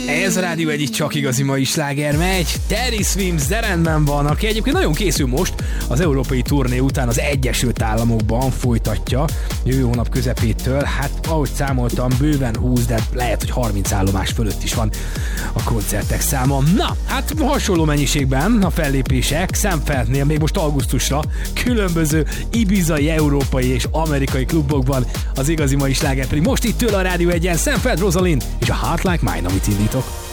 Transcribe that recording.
Ez a Rádió egyik csak igazi mai sláger megy. Teddy Swims de rendben van, aki egyébként nagyon készül most az európai turné után az Egyesült Államokban folytatja jövő hónap közepétől. Hát ahogy számoltam, bőven 20, de lehet, hogy 30 állomás fölött is van a koncertek száma. Na, hát hasonló mennyiségben a fellépések Szentfeldnél még most augusztusra különböző ibizai, európai és amerikai klubokban. Az igazi mai sláger pedig most itt tőle a Rádió egyen Szentfeld Rosalind és a Heart Like Mine, amit indítok.